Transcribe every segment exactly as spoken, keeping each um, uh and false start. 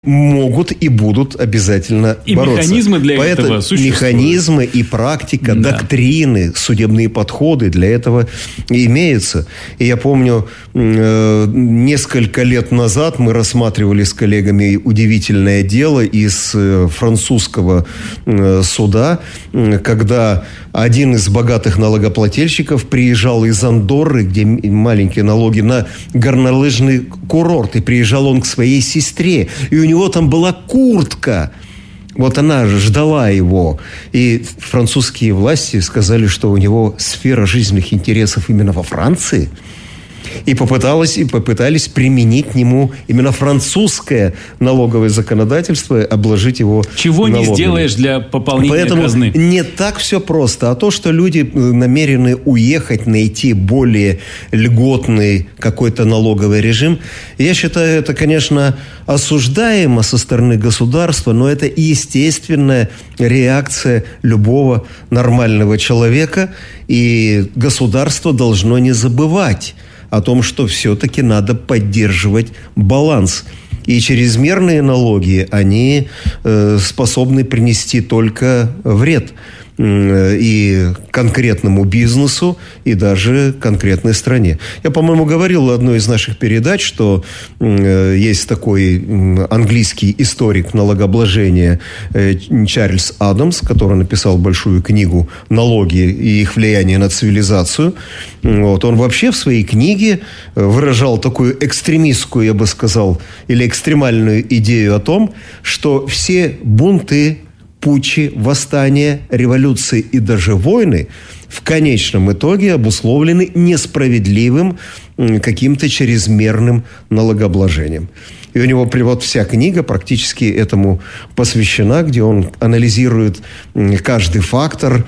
могут и будут обязательно и бороться. Механизмы для Поэтому этого существуют. Механизмы и практика, да. доктрины, судебные подходы для этого имеются. И я помню, несколько лет назад мы рассматривали с коллегами удивительное дело из французского суда, когда один из богатых налогоплательщиков приезжал из Андорры, где маленькие налоги, на горнолыжный курорт. И приезжал он к своей сестре. И у него там была куртка. Вот она ждала его. И французские власти сказали, что у него сфера жизненных интересов именно во Франции. И, попыталась, и попытались применить к нему именно французское налоговое законодательство, обложить его Чего налогами. Не сделаешь для пополнения Поэтому казны. Не так все просто. А то, что люди намерены уехать, найти более льготный какой-то налоговый режим, я считаю, это, конечно, осуждаемо со стороны государства, но это естественная реакция любого нормального человека. И государство должно не забывать о том, что все-таки надо поддерживать баланс. И чрезмерные налоги, они э, способны принести только вред э, и конкретному бизнесу, и даже конкретной стране. Я, по-моему, говорил в одной из наших передач, что э, есть такой английский историк налогообложения э, Чарльз Адамс, который написал большую книгу «Налоги и их влияние на цивилизацию». Вот. Он вообще в своей книге выражал такую экстремистскую, я бы сказал, или экстремальную идею о том, что все бунты, путчи, восстания, революции и даже войны в конечном итоге обусловлены несправедливым каким-то чрезмерным налогообложением. И у него вот вся книга практически этому посвящена, где он анализирует каждый фактор,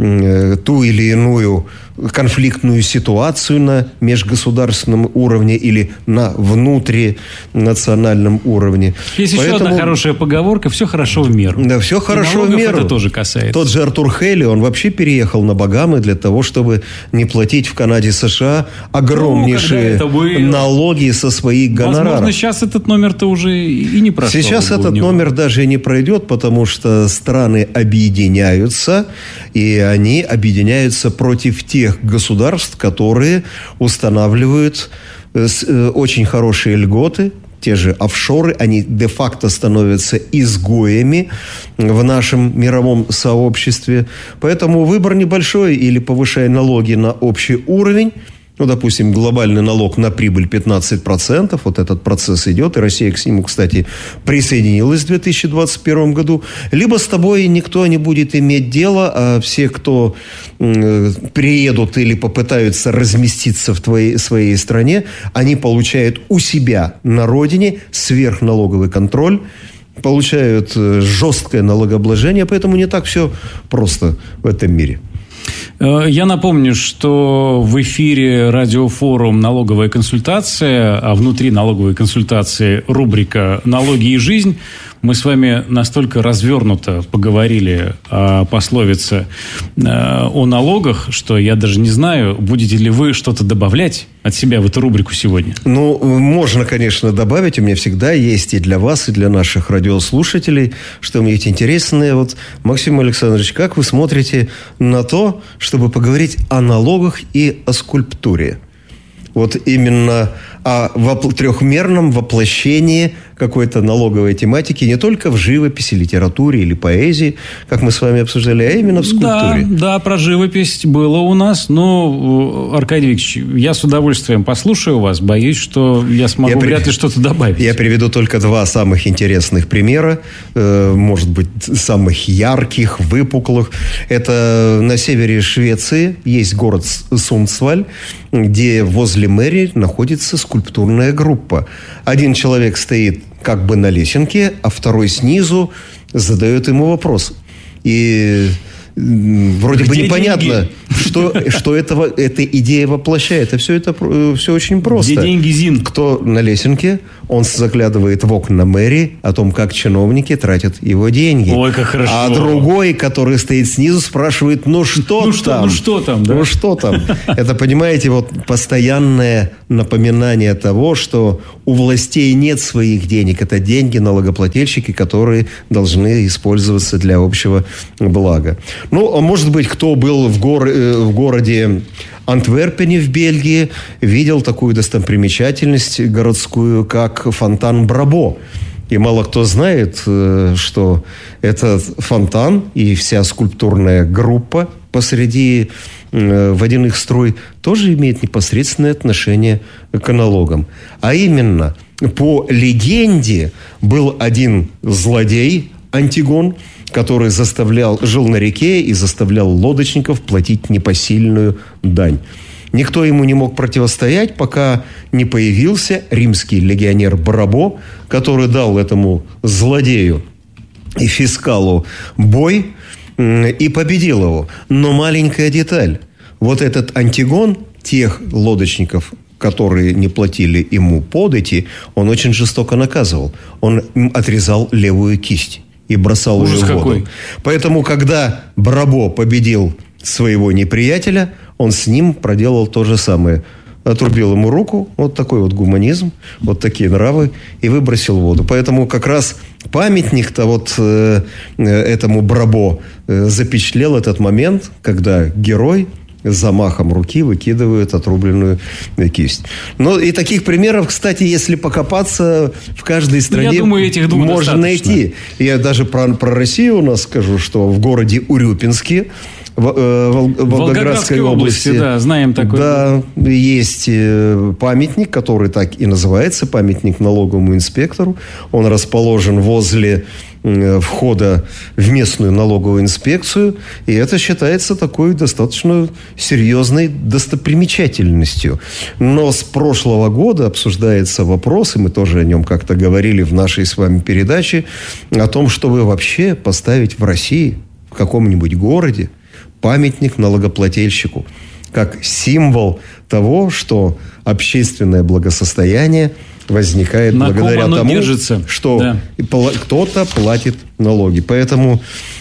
ту или иную конфликтную ситуацию на межгосударственном уровне или на внутринациональном уровне. Есть Поэтому, еще одна хорошая поговорка: все хорошо в меру. Да, все хорошо в меру. Это тоже касается. Тот же Артур Хейли, он вообще переехал на Багамы для того, чтобы не платить в Канаде, США огромнейшие ну, налоги со своих гонораров. Возможно, сейчас этот номер-то уже и не прошел. Сейчас этот номер даже не пройдет, потому что страны объединяются, и они объединяются против тех государств, которые устанавливают очень хорошие льготы. Те же офшоры, они де-факто становятся изгоями в нашем мировом сообществе. Поэтому выбор небольшой: или повышай налоги на общий уровень, ну, допустим, глобальный налог на прибыль пятнадцать процентов, вот этот процесс идет, и Россия к нему, кстати, присоединилась в две тысячи двадцать первом году, либо с тобой никто не будет иметь дела, а все, кто э, приедут или попытаются разместиться в твоей, своей стране, они получают у себя на родине сверхналоговый контроль, получают жесткое налогообложение, поэтому не так все просто в этом мире. Я напомню, что в эфире радиофорум «Налоговая консультация», а внутри налоговой консультации рубрика «Налоги и жизнь». Мы с вами настолько развернуто поговорили о пословице о налогах, что я даже не знаю, будете ли вы что-то добавлять от себя в эту рубрику сегодня. Ну, можно, конечно, добавить. У меня всегда есть и для вас, и для наших радиослушателей что-нибудь интересное. Вот, Максим Александрович, как вы смотрите на то, чтобы поговорить о налогах и о скульптуре? Вот именно о вопл- трехмерном воплощении какой-то налоговой тематики не только в живописи, литературе или поэзии, как мы с вами обсуждали, а именно в скульптуре. Да, да, про живопись было у нас. Но, Аркадий Викторович, я с удовольствием послушаю вас. Боюсь, что я смогу я вряд при... ли что-то добавить. Я приведу только два самых интересных примера. Может быть, самых ярких, выпуклых. Это на севере Швеции есть город Сунцваль, где возле мэрии находится скульптурная группа. Один человек стоит как бы на лесенке, а второй снизу задает ему вопрос. И вроде Где бы непонятно, деньги? что, что этого, эта идея воплощает. А все это все очень просто. Где деньги, Зин? Кто на лесенке, он заглядывает в окна мэрии о том, как чиновники тратят его деньги. Ой, как хорошо. А другой, который стоит снизу, спрашивает, ну что ну, там? Что, ну что там? Да? Ну что там? Это, понимаете, вот постоянное напоминание того, что у властей нет своих денег. Это деньги налогоплательщики, которые должны использоваться для общего блага. Ну, а может быть, кто был в, гор... в городе Антверпене в Бельгии, видел такую достопримечательность городскую, как фонтан Брабо. И мало кто знает, что этот фонтан и вся скульптурная группа посреди водяных струй тоже имеет непосредственное отношение к налогам. А именно, по легенде, был один злодей, Антигон, который заставлял, жил на реке и заставлял лодочников платить непосильную дань. Никто ему не мог противостоять, пока не появился римский легионер Брабо, который дал этому злодею и фискалу бой и победил его. Но маленькая деталь. Вот этот Антигон тех лодочников, которые не платили ему подати, он очень жестоко наказывал. Он им отрезал левую кисть и бросал Ужас ее в воду. Какой. Поэтому, когда Брабо победил своего неприятеля, он с ним проделал то же самое. Отрубил ему руку, вот такой вот гуманизм, вот такие нравы, и выбросил в воду. Поэтому как раз памятник-то вот э, этому Брабо э, запечатлел этот момент, когда герой замахом руки выкидывает отрубленную кисть. Ну, и таких примеров, кстати, если покопаться, в каждой стране, я думаю, этих двух можно достаточно. найти. Я даже про, про Россию у нас скажу, что в городе Урюпинске, в, э, Вол, Волгоградской, Волгоградской области, области, да, знаем такой. Да, есть памятник, который так и называется, памятник налоговому инспектору. Он расположен возле входа в местную налоговую инспекцию, и это считается такой достаточно серьезной достопримечательностью. Но с прошлого года обсуждается вопрос, и мы тоже о нем как-то говорили в нашей с вами передаче, о том, чтобы вообще поставить в России, в каком-нибудь городе, памятник налогоплательщику, как символ того, что общественное благосостояние возникает На благодаря ком оно тому, держится. что Да. кто-то платит налоги. Поэтому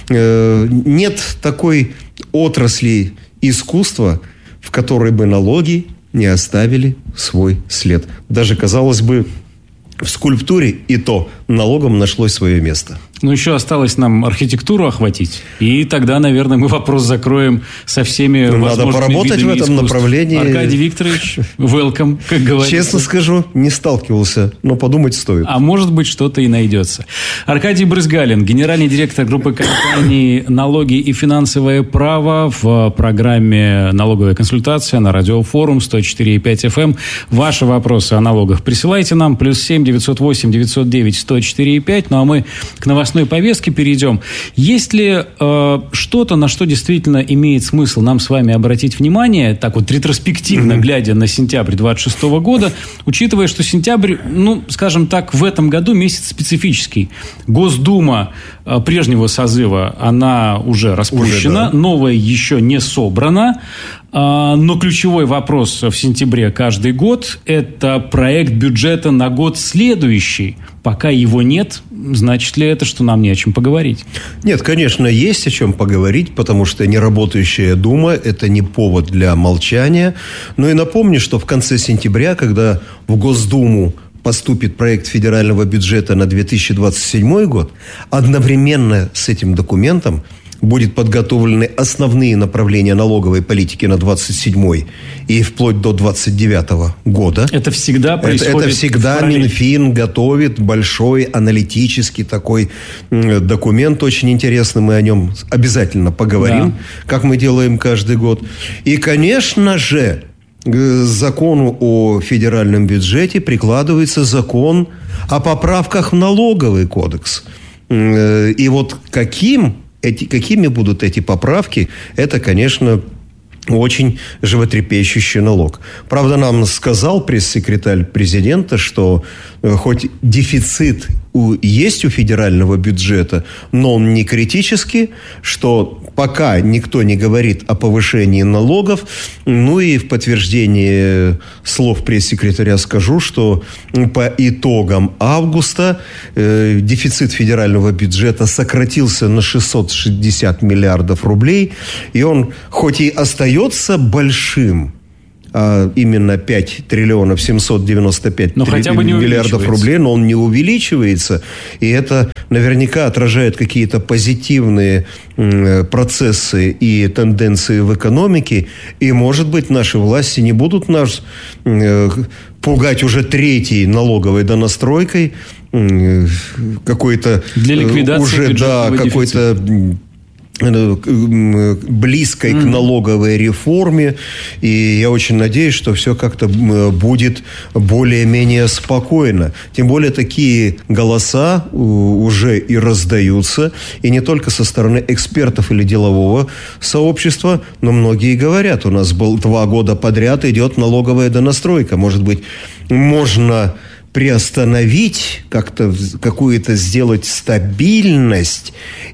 э, нет такой отрасли искусства, в которой бы налоги не оставили свой след. Даже, казалось бы, в скульптуре и то налогом нашлось свое место. Ну, еще осталось нам архитектуру охватить. И тогда, наверное, мы вопрос закроем со всеми Надо возможными поработать видами в этом искусств. направлении. Аркадий Викторович, welcome, как говорится. Честно скажу, не сталкивался, но подумать стоит. А может быть, что-то и найдется. Аркадий Брызгалин, генеральный директор группы компаний «Налоги и финансовое право» в программе «Налоговая консультация» на радиофорум сто четыре и пять эф эм. Ваши вопросы о налогах присылайте нам. Плюс семь девятьсот восемь девятьсот девять сто четыре и пять. Ну, а мы к новостной повестке перейдем. Есть ли э, что-то, на что действительно имеет смысл нам с вами обратить внимание, так вот ретроспективно, mm-hmm. глядя на сентябрь двадцать шестого года, учитывая, что сентябрь, ну, скажем так, в этом году месяц специфический. Госдума э, прежнего созыва, она уже распущена, уже, да. Новая еще не собрана. Но ключевой вопрос в сентябре каждый год – это проект бюджета на год следующий. Пока его нет, значит ли это, что нам не о чем поговорить? Нет, конечно, есть о чем поговорить, потому что неработающая Дума – это не повод для молчания. Но и напомню, что в конце сентября, когда в Госдуму поступит проект федерального бюджета на две тысячи двадцать седьмой год, одновременно с этим документом будут подготовлены основные направления налоговой политики на двадцать седьмой и вплоть до двадцать девятого года. Это всегда происходит. Это, это всегда Минфин готовит большой аналитический такой документ, очень интересный. Мы о нем обязательно поговорим, да. Как мы делаем каждый год. И, конечно же, к закону о федеральном бюджете прикладывается закон о поправках в налоговый кодекс. И вот каким Эти, какими будут эти поправки, это, конечно, очень животрепещущий налог. Правда, нам сказал пресс-секретарь президента, что хоть дефицит у, есть у федерального бюджета, но он не критический, что пока никто не говорит о повышении налогов. Ну и в подтверждение слов пресс-секретаря скажу, что по итогам августа э, дефицит федерального бюджета сократился на шестьсот шестьдесят миллиардов рублей, и он хоть и остается большим, а именно пять триллионов семьсот девяносто пять но хотя бы не миллиардов рублей, но он не увеличивается. И это наверняка отражает какие-то позитивные процессы и тенденции в экономике. И, может быть, наши власти не будут нас пугать уже третьей налоговой донастройкой, какой-то для ликвидации уже да, какой-то близкой mm-hmm. к налоговой реформе. И я очень надеюсь, что все как-то будет более-менее спокойно. Тем более такие голоса уже и раздаются. И не только со стороны экспертов или делового сообщества, но многие говорят, у нас был два года подряд идет налоговая донастройка. Может быть, можно приостановить, как-то какую-то сделать стабильность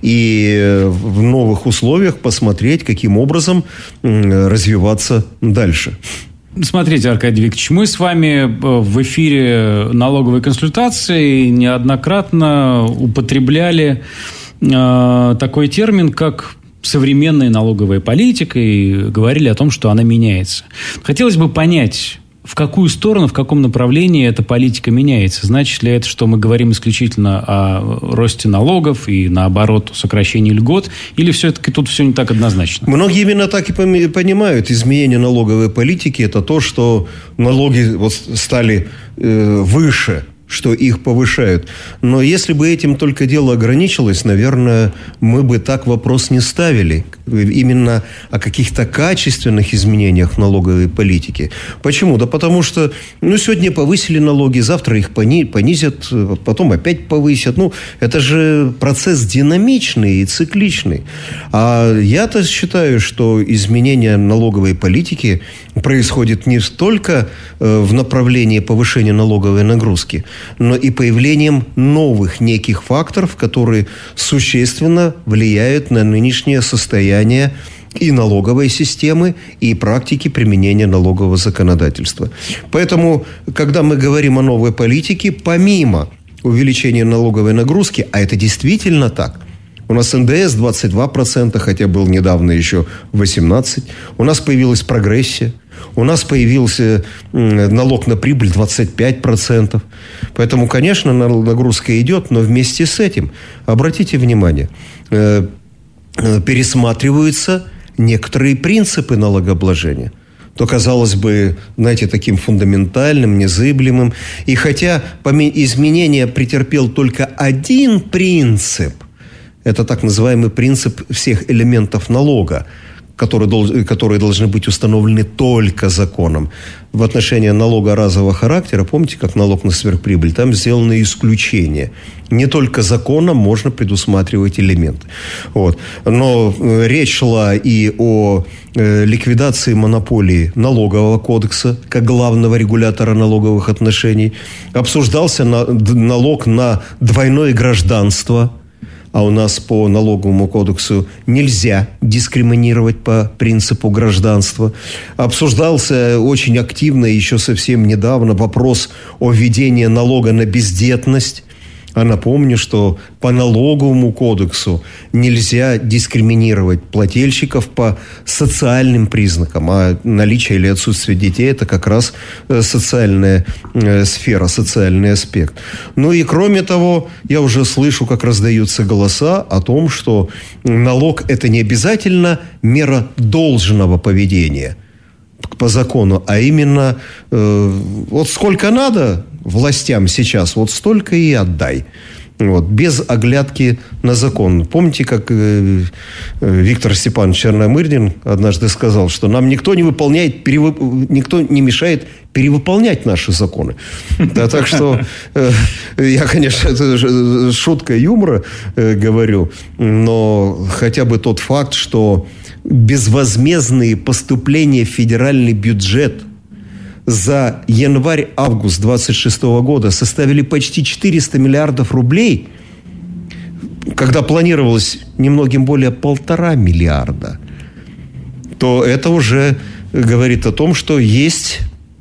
и в новых условиях посмотреть, каким образом развиваться дальше. Смотрите, Аркадий Викторович, мы с вами в эфире налоговой консультации неоднократно употребляли э, такой термин, как современная налоговая политика, и говорили о том, что она меняется. Хотелось бы понять, в какую сторону, в каком направлении эта политика меняется? Значит ли это, что мы говорим исключительно о росте налогов и, наоборот, сокращении льгот? Или все-таки тут все не так однозначно? Многие именно так и понимают. Изменение налоговой политики – это то, что налоги вот стали э, выше, что их повышают. Но если бы этим только дело ограничилось, наверное, мы бы так вопрос не ставили. Именно о каких-то качественных изменениях в налоговой политике. Почему? Да потому что ну, сегодня повысили налоги, завтра их понизят, потом опять повысят. Ну, это же процесс динамичный и цикличный. А я-то считаю, что изменение налоговой политики происходит не только в направлении повышения налоговой нагрузки, но и появлением новых неких факторов, которые существенно влияют на нынешнее состояние и налоговой системы, и практики применения налогового законодательства. Поэтому, когда мы говорим о новой политике, помимо увеличения налоговой нагрузки, а это действительно так, у нас эн дэ эс двадцать два процента, хотя был недавно еще восемнадцать процентов. У нас появилась прогрессия. У нас появился налог на прибыль двадцать пять процентов. Поэтому, конечно, нагрузка идет, но вместе с этим, обратите внимание, пересматриваются некоторые принципы налогообложения. То, казалось бы, знаете, таким фундаментальным, незыблемым. И хотя изменения претерпел только один принцип, это так называемый принцип всех элементов налога, которые, которые должны быть установлены только законом. В отношении налога разового характера, помните, как налог на сверхприбыль, там сделаны исключения. Не только законом можно предусматривать элементы. Вот. Но речь шла и о э, ликвидации монополии налогового кодекса, как главного регулятора налоговых отношений. Обсуждался на, налог на двойное гражданство. А у нас по налоговому кодексу нельзя дискриминировать по принципу гражданства. Обсуждался очень активно еще совсем недавно вопрос о введении налога на бездетность. А напомню, что по налоговому кодексу нельзя дискриминировать плательщиков по социальным признакам. А наличие или отсутствие детей – это как раз социальная сфера, социальный аспект. Ну и кроме того, я уже слышу, как раздаются голоса о том, что налог – это не обязательно мера должного поведения по закону, а именно э, вот сколько надо властям сейчас, вот столько и отдай. Вот, без оглядки на закон. Помните, как э, Виктор Степанович Черномырдин однажды сказал, что нам никто не выполняет, перевып... никто не мешает перевыполнять наши законы. Да, так что э, я, конечно, это шутка юмора э, говорю, но хотя бы тот факт, что безвозмездные поступления в федеральный бюджет за январь-август двадцать шестого года составили почти четыреста миллиардов рублей, когда планировалось немногим более полтора миллиарда, то это уже говорит о том, что есть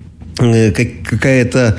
какая-то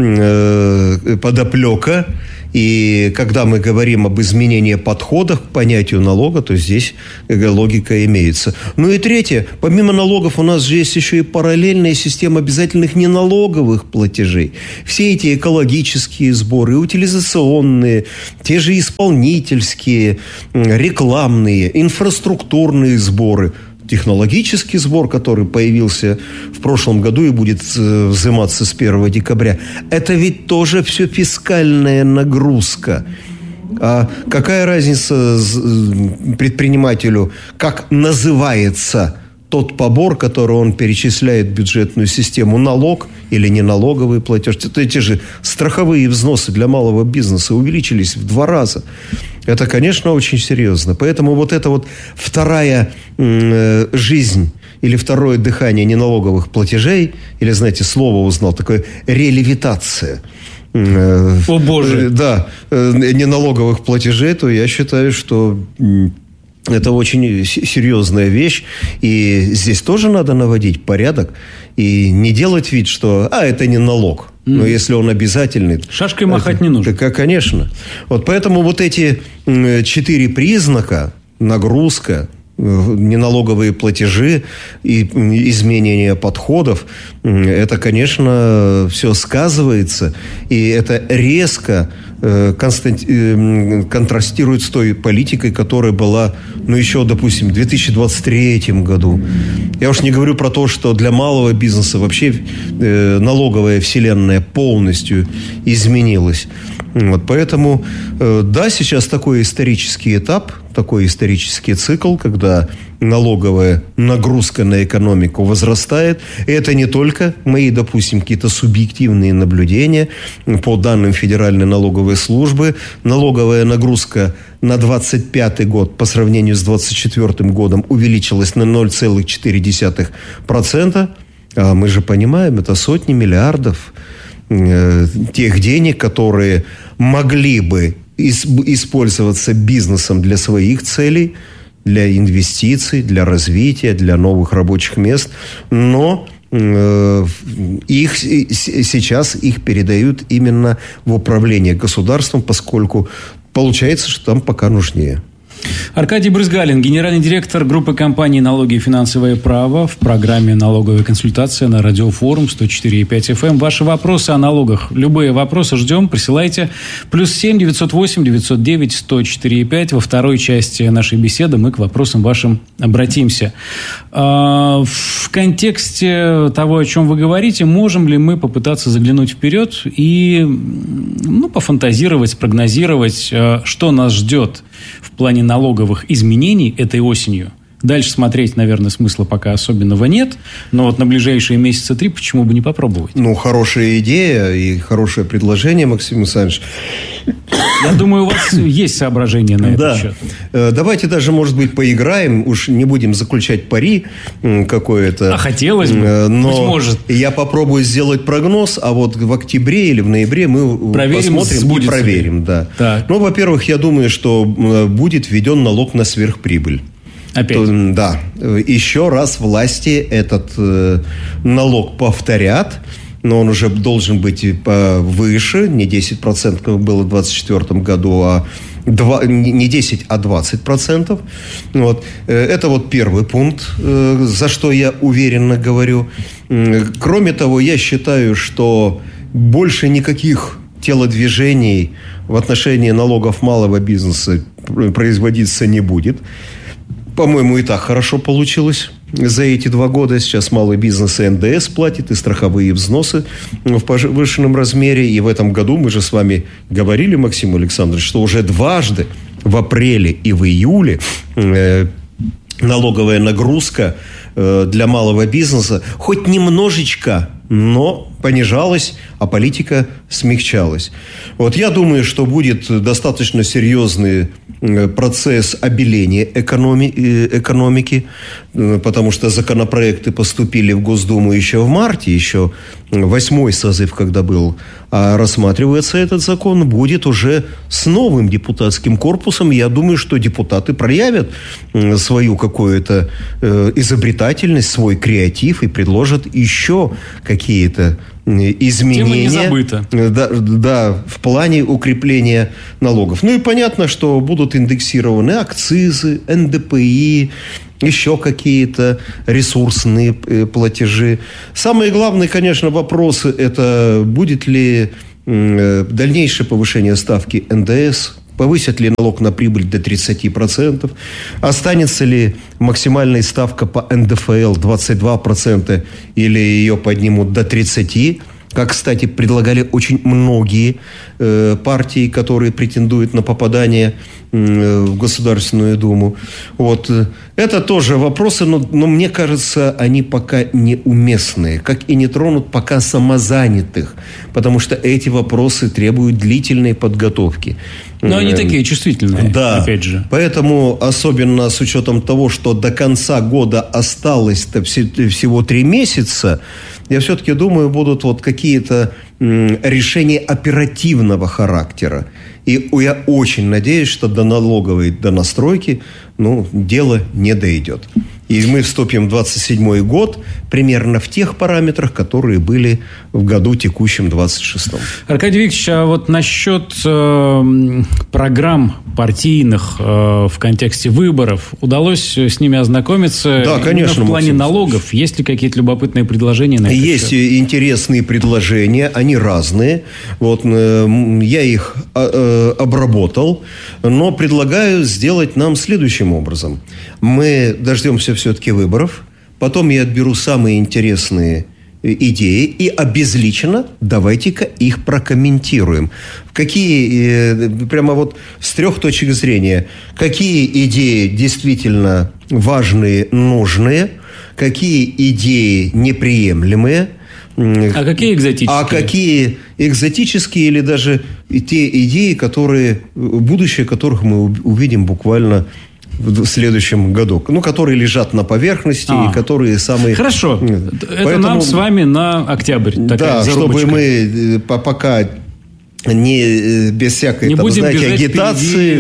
подоплека. И когда мы говорим об изменении подходов к понятию налога, то здесь логика имеется. Ну и третье. Помимо налогов у нас же есть еще и параллельная система обязательных неналоговых платежей. Все эти экологические сборы, утилизационные, те же исполнительские, рекламные, инфраструктурные сборы, технологический сбор, который появился в прошлом году и будет взиматься с первого декабря, это ведь тоже все фискальная нагрузка. А какая разница предпринимателю, как называется тот побор, который он перечисляет в бюджетную систему, налог или неналоговый платеж? Эти же страховые взносы для малого бизнеса увеличились в два раза. Это, конечно, очень серьезно. Поэтому вот эта вот вторая э, жизнь или второе дыхание неналоговых платежей, или, знаете, слово узнал, такое релевитация. Э, О, Боже! Э, да, э, неналоговых платежей, то я считаю, что э, это очень серьезная вещь. И здесь тоже надо наводить порядок и не делать вид, что «а, это не налог». Но если он обязательный... Шашкой махать это, не нужно. Так, конечно. Вот поэтому вот эти четыре признака, нагрузка, неналоговые платежи и изменение подходов, это, конечно, все сказывается. И это резко контрастирует с той политикой, которая была, ну, еще, допустим, в две тысячи двадцать третьем году. Я уж не говорю про то, что для малого бизнеса вообще э, налоговая вселенная полностью изменилась. Вот, поэтому, э, да, сейчас такой исторический этап, такой исторический цикл, когда налоговая нагрузка на экономику возрастает. И это не только мои, допустим, какие-то субъективные наблюдения. По данным Федеральной налоговой службы, налоговая нагрузка на двадцать пятый год по сравнению с двадцать четвёртым годом увеличилась на ноль целых четыре десятых процента. А мы же понимаем, это сотни миллиардов э, тех денег, которые могли бы использоваться бизнесом для своих целей, для инвестиций, для развития, для новых рабочих мест, но э, их сейчас их передают именно в управление государством, поскольку получается, что там пока нужнее. Аркадий Брызгалин, генеральный директор группы компаний «Налоги и финансовое право» в программе «Налоговая консультация» на Радиофорум сто четыре и пять эф эм. Ваши вопросы о налогах, любые вопросы ждем, присылайте. Плюс семь девятьсот восемь девятьсот девять сто четыре и пять. Во второй части нашей беседы мы к вопросам вашим обратимся. В контексте того, о чем вы говорите, можем ли мы попытаться заглянуть вперед и, ну, пофантазировать, спрогнозировать, что нас ждет в плане налоговых изменений этой осенью? Дальше смотреть, наверное, смысла пока особенного нет. Но вот на ближайшие месяца три почему бы не попробовать? Ну, хорошая идея и хорошее предложение, Максим Александрович. Я думаю, у вас есть соображения на этот счет. Давайте даже, может быть, поиграем. Уж не будем заключать пари какое-то. А хотелось бы, но быть может. Я попробую сделать прогноз, а вот в октябре или в ноябре мы проверим, посмотрим и проверим. Да. Так. Ну, во-первых, я думаю, что будет введен налог на сверхприбыль. Опять? То, да. Еще раз власти этот э, налог повторят, но он уже должен быть выше, не десять процентов было в двадцать четвёртом году, а два, не десять, а двадцать процентов. Вот. Это вот первый пункт, э, за что я уверенно говорю. Кроме того, я считаю, что больше никаких телодвижений в отношении налогов малого бизнеса производиться не будет. По-моему, и так хорошо получилось за эти два года. Сейчас малый бизнес и эн дэ эс платит, и страховые взносы в повышенном размере. И в этом году мы же с вами говорили, Максим Александрович, что уже дважды в апреле и в июле э, налоговая нагрузка э, для малого бизнеса хоть немножечко, но понижалась, а политика смягчалась. Вот я думаю, что будет достаточно серьезный процесс обеления экономи- экономики, потому что законопроекты поступили в Госдуму еще в марте, еще восьмой созыв, когда был, а рассматривается этот закон, будет уже с новым депутатским корпусом. Я думаю, что депутаты проявят свою какую-то изобретательность, свой креатив и предложат еще какие-то изменения. Тема не забыта. Да, да, в плане укрепления налогов. Ну и понятно, что будут индексированы акцизы, эн дэ пэ и, еще какие-то ресурсные платежи. Самые главные, конечно, вопросы – это будет ли дальнейшее повышение ставки эн дэ эс, повысят ли налог на прибыль до тридцати процентов, останется ли максимальная ставка по эн дэ эф эл двадцать два процента или ее поднимут до тридцати процентов. Как, кстати, предлагали очень многие э, партии, которые претендуют на попадание э, в Государственную Думу. Вот. Это тоже вопросы, но, но мне кажется, они пока неуместные, как и не тронут пока самозанятых, потому что эти вопросы требуют длительной подготовки. Но они такие чувствительные, да, опять же. Поэтому, особенно с учетом того, что до конца года осталось-то всего три месяца, я все-таки думаю, будут вот какие-то м, решения оперативного характера. И я очень надеюсь, что до налоговой донастройки ну, дело не дойдет. И мы вступим в двадцать седьмой год примерно в тех параметрах, которые были в году текущем двадцать шестом. Аркадий Викторович, а вот насчет э, программ партийных э, в контексте выборов, удалось с ними ознакомиться? Да, конечно. В плане Максим налогов есть ли какие-то любопытные предложения на это? Есть счет? Интересные предложения, они разные. Вот, э, я их э, обработал, но предлагаю сделать нам следующим образом. Мы дождемся все-таки выборов, потом я отберу самые интересные идеи и обезличенно давайте-ка их прокомментируем. Какие, прямо вот с трех точек зрения, какие идеи действительно важные, нужные, какие идеи неприемлемые, а какие экзотические? А какие экзотические или даже те идеи, которые, будущее которых мы увидим буквально в следующем году. Ну, которые лежат на поверхности а. и которые самые... Хорошо. Это Поэтому... нам с вами на октябрь. Да, чтобы мы пока не без всякой, не там, будем знаете, агитации.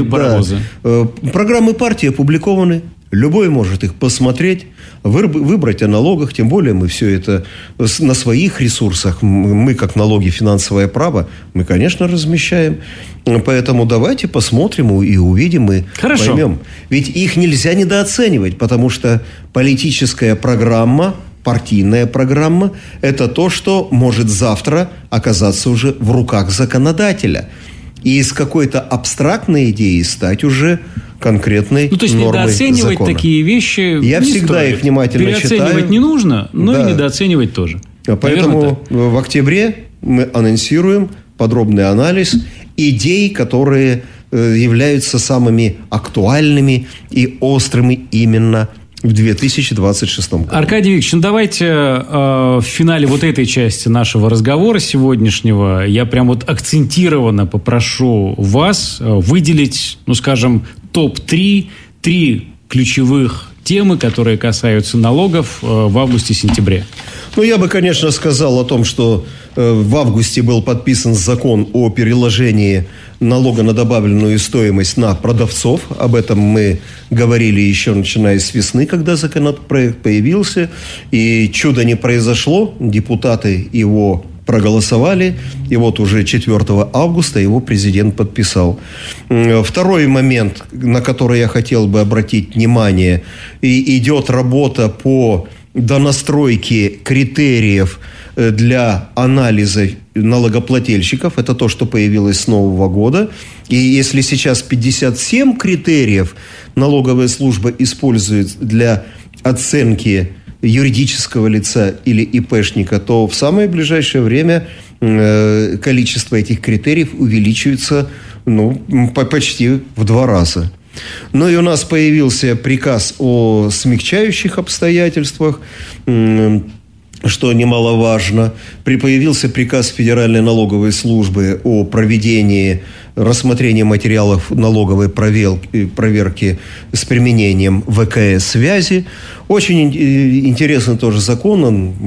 Да, программы партии опубликованы. Любой может их посмотреть, выбрать о налогах. Тем более мы все это на своих ресурсах. Мы, как налоги, финансовое право, мы, конечно, размещаем. Поэтому давайте посмотрим и увидим, и Хорошо. поймем. Ведь их нельзя недооценивать, потому что политическая программа, партийная программа – это то, что может завтра оказаться уже в руках законодателя. И из какой-то абстрактной идеи стать уже конкретной нормой закона. Ну, то есть недооценивать закона. Такие вещи Я не всегда стоит. их внимательно Переоценивать читаю. Переоценивать не нужно, но да. и недооценивать тоже. Поэтому Наверное, в октябре мы анонсируем подробный анализ идей, которые являются самыми актуальными и острыми именно в две тысячи двадцать шестом году. Аркадий Викторович, ну давайте э, в финале вот этой части нашего разговора сегодняшнего я прям вот акцентированно попрошу вас выделить, ну скажем, топ три, три ключевых темы, которые касаются налогов э, в августе-сентябре. Ну, я бы, конечно, сказал о том, что э, в августе был подписан закон о переложении налога на добавленную стоимость на продавцов. Об этом мы говорили еще начиная с весны, когда законопроект появился. И чудо не произошло. Депутаты его проголосовали. И вот уже четвёртого августа его президент подписал. Второй момент, на который я хотел бы обратить внимание. И идет работа по донастройке критериев для анализа налогоплательщиков. Это то, что появилось с нового года. И если сейчас пятьдесят семь критериев налоговая служба использует для оценки юридического лица или ИПшника, то в самое ближайшее время э, количество этих критериев увеличивается ну, по, почти в два раза. Ну и у нас появился приказ о смягчающих обстоятельствах. что немаловажно, появился приказ Федеральной налоговой службы о проведении рассмотрения материалов налоговой проверки с применением вэ ка эс-связи. Очень интересный тоже закон,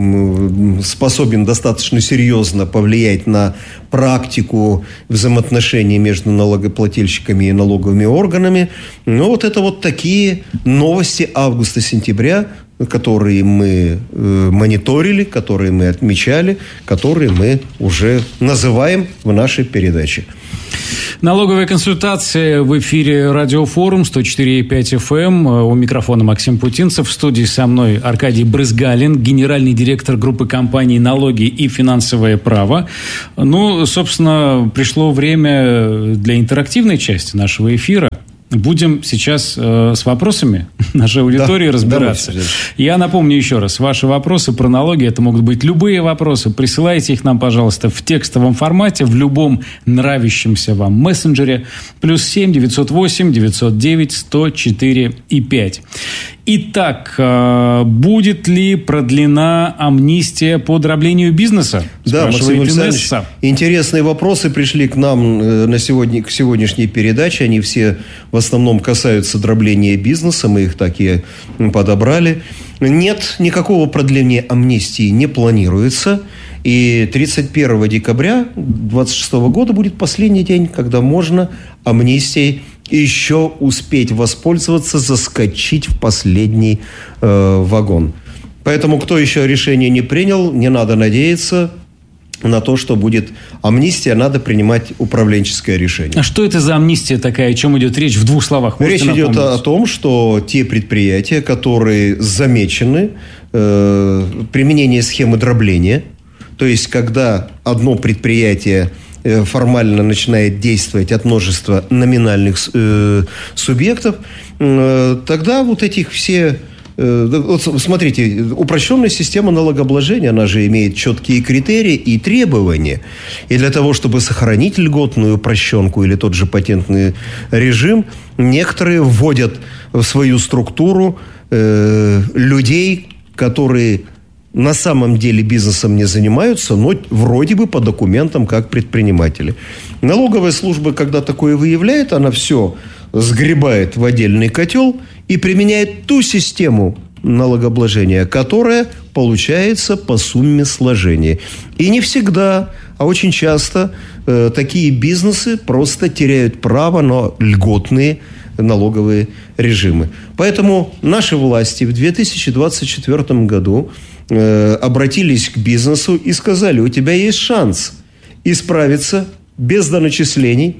он способен достаточно серьезно повлиять на практику взаимоотношений между налогоплательщиками и налоговыми органами. Но вот это вот такие новости августа-сентября, которые мы э, мониторили, которые мы отмечали, которые мы уже называем в нашей передаче. Налоговая консультация в эфире Радиофорум сто четыре и пять эф эм. У микрофона Максим Путинцев. В студии со мной Аркадий Брызгалин, генеральный директор группы компаний «Налоги и финансовое право». Ну, собственно, пришло время для интерактивной части нашего эфира. Будем сейчас э, с вопросами нашей аудитории да, разбираться. Давайте. Я напомню еще раз, ваши вопросы про налоги, это могут быть любые вопросы. Присылайте их нам, пожалуйста, в текстовом формате, в любом нравящемся вам мессенджере. Плюс семь девятьсот восемь девятьсот девять сто четыре и пять. Итак, будет ли продлена амнистия по дроблению бизнеса? Да, Максим Александрович, интересные вопросы пришли к нам на сегодня, к сегодняшней передаче. Они все в основном касаются дробления бизнеса. Мы их так и подобрали. Нет, никакого продления амнистии не планируется. И тридцать первого декабря две тысячи двадцать шестого года будет последний день, когда можно амнистией еще успеть воспользоваться, заскочить в последний э, вагон. Поэтому, кто еще решение не принял, не надо надеяться на то, что будет амнистия, надо принимать управленческое решение. А что это за амнистия такая? О чем идет речь в двух словах? Можете речь напомнить? Идет о том, что те предприятия, которые замечены э, применение схемы дробления, то есть, когда одно предприятие формально начинает действовать от множества номинальных э, субъектов, э, тогда вот этих все... Э, вот смотрите, упрощенная система налогообложения, она же имеет четкие критерии и требования. И для того, чтобы сохранить льготную упрощенку или тот же патентный режим, некоторые вводят в свою структуру э, людей, которые... на самом деле бизнесом не занимаются, но вроде бы по документам как предприниматели. Налоговая служба, когда такое выявляет, она все сгребает в отдельный котел и применяет ту систему налогообложения, которая получается по сумме сложения. И не всегда, а очень часто э, такие бизнесы просто теряют право на льготные налоговые режимы. Поэтому наши власти в две тысячи двадцать четвёртом году э, обратились к бизнесу и сказали: у тебя есть шанс исправиться без доначислений.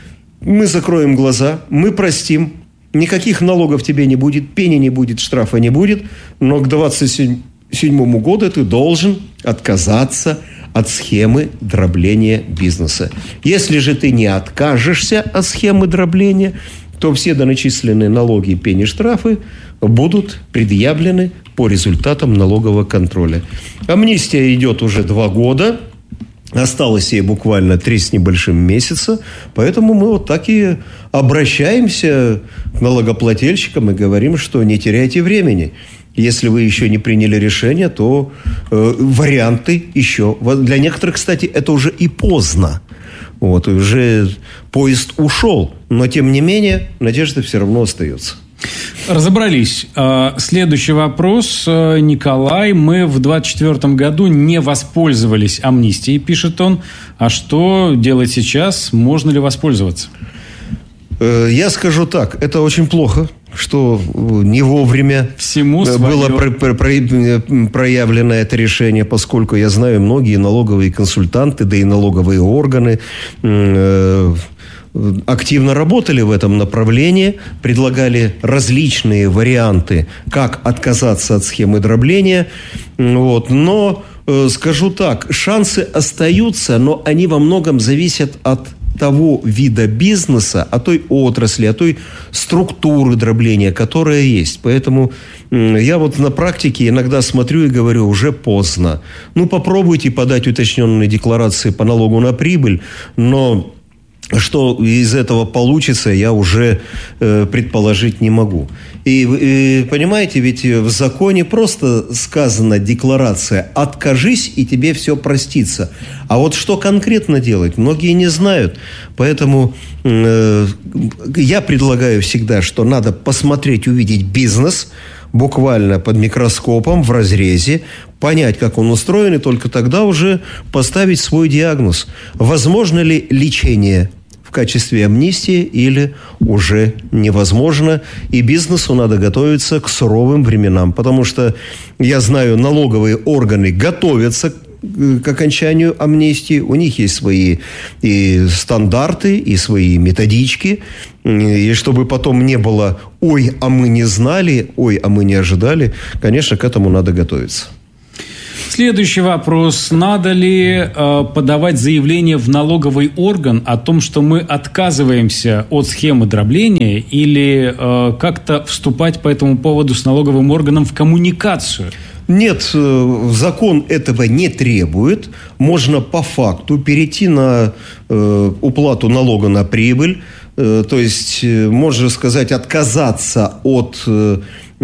Мы закроем глаза, мы простим, никаких налогов тебе не будет, пени не будет, штрафа не будет, но к двадцать седьмому году ты должен отказаться от схемы дробления бизнеса. Если же ты не откажешься от схемы дробления, то все доначисленные налоги, пени, штрафы будут предъявлены по результатам налогового контроля. Амнистия идет уже два года. Осталось ей буквально три с небольшим месяца. Поэтому мы вот так и обращаемся к налогоплательщикам и говорим, что не теряйте времени. Если вы еще не приняли решение, то э, варианты еще. Для некоторых, кстати, это уже и поздно. Вот, уже поезд ушел. Но, тем не менее, надежда все равно остается. Разобрались. Следующий вопрос. Николай. Мы в двадцать четвёртом году не воспользовались амнистией, пишет он. А что делать сейчас? Можно ли воспользоваться? Я скажу так. Это очень плохо, что не вовремя Всему было про- про- про- проявлено это решение, поскольку я знаю, многие налоговые консультанты, да и налоговые органы э- активно работали в этом направлении, предлагали различные варианты, как отказаться от схемы дробления. Вот. Но, э, скажу так, шансы остаются, но они во многом зависят от того вида бизнеса, от той отрасли, от той структуры дробления, которая есть. Поэтому э, я вот на практике иногда смотрю и говорю: уже поздно. Ну, попробуйте подать уточненные декларации по налогу на прибыль, но Что из этого получится, я уже э, предположить не могу. И, и понимаете, ведь в законе просто сказана декларация «откажись, и тебе все простится». А вот что конкретно делать, многие не знают. Поэтому э, я предлагаю всегда, что надо посмотреть, увидеть бизнес буквально под микроскопом, в разрезе, понять, как он устроен, и только тогда уже поставить свой диагноз. Возможно ли лечение в качестве амнистии или уже невозможно. И бизнесу надо готовиться к суровым временам. Потому что, я знаю, налоговые органы готовятся к окончанию амнистии. У них есть свои и стандарты, и свои методички. И чтобы потом не было «ой, а мы не знали», «ой, а мы не ожидали», конечно, к этому надо готовиться. Следующий вопрос. Надо ли э, подавать заявление в налоговый орган о том, что мы отказываемся от схемы дробления, или э, как-то вступать по этому поводу с налоговым органом в коммуникацию? Нет, закон этого не требует. Можно по факту перейти на э, уплату налога на прибыль. Э, то есть, можно сказать, отказаться от э,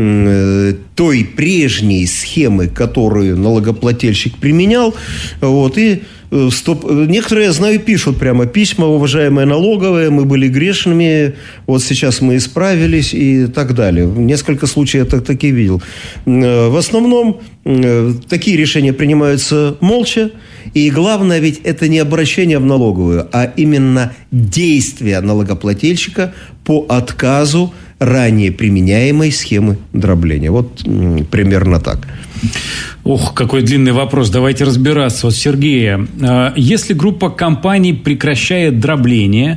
той прежней схемы, которую налогоплательщик применял. Вот, и стоп... Некоторые, я знаю, пишут прямо письма: уважаемые налоговые, мы были грешными, вот сейчас мы исправились и так далее. Несколько случаев я такие видел. В основном такие решения принимаются молча. И главное, ведь это не обращение в налоговую, а именно действие налогоплательщика по отказу ранее применяемой схемы дробления. Вот м, примерно так. Ох, какой длинный вопрос. Давайте разбираться. Вот, Сергея, если группа компаний прекращает дробление,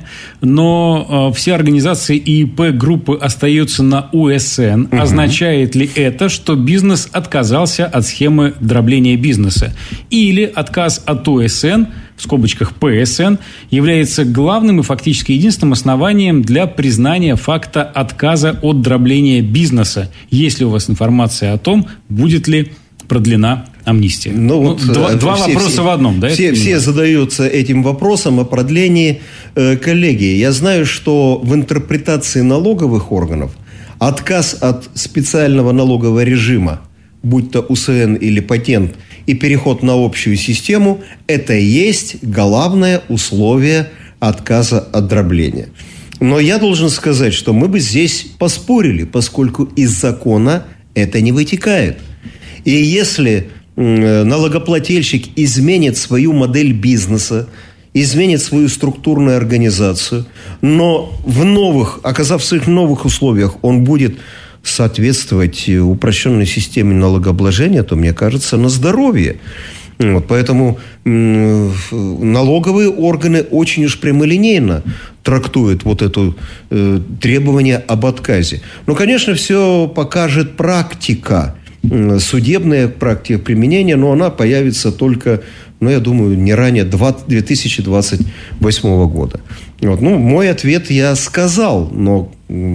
но все организации и ИП группы остаются на УСН, угу. означает ли это, что бизнес отказался от схемы дробления бизнеса? Или отказ от УСН, в скобочках ПСН, является главным и фактически единственным основанием для признания факта отказа от дробления бизнеса? Есть ли у вас информация о том, будет ли продлена амнистия? Ну, вот, ну, два два все, вопроса все, в одном, да? Все, все задаются этим вопросом о продлении. Э, коллеги, я знаю, что в интерпретации налоговых органов отказ от специального налогового режима, будь то УСН или патент, и переход на общую систему – это и есть главное условие отказа от дробления. Но я должен сказать, что мы бы здесь поспорили, поскольку из закона это не вытекает. И если налогоплательщик изменит свою модель бизнеса, изменит свою структурную организацию, но в новых, оказавшись в новых условиях, он будет соответствовать упрощенной системе налогообложения, то, мне кажется, на здоровье. Вот, поэтому м- налоговые органы очень уж прямолинейно трактуют вот это э, требование об отказе. Но, конечно, все покажет практика, э, судебная практика применения, но она появится только, ну, я думаю, не ранее две тысячи двадцать восьмого года. Вот. Ну, мой ответ я сказал, но